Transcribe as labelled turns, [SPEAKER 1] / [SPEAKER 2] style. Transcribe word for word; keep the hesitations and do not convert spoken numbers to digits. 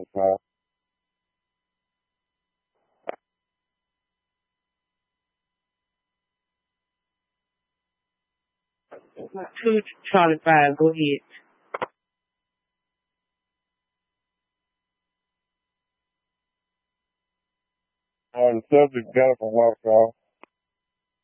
[SPEAKER 1] Delta, Kyle.
[SPEAKER 2] Two Charlie Five, go ahead.
[SPEAKER 1] Uh, the subject, Jennifer West, Kyle.